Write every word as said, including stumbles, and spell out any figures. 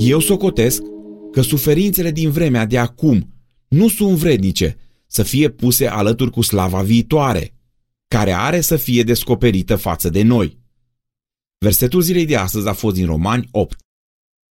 Eu socotesc că suferințele din vremea de acum nu sunt vrednice să fie puse alături cu slava viitoare, care are să fie descoperită față de noi. Versetul zilei de astăzi a fost din Romani opt,